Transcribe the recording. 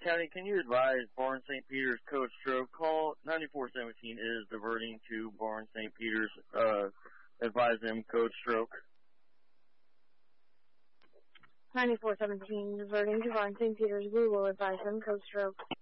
County, can you advise Barnes St. Peter's code stroke? Call 9417 is diverting to Barnes St. Peter's. Advise them code stroke. 9417 diverting to Barnes St. Peter's. We will advise them code stroke.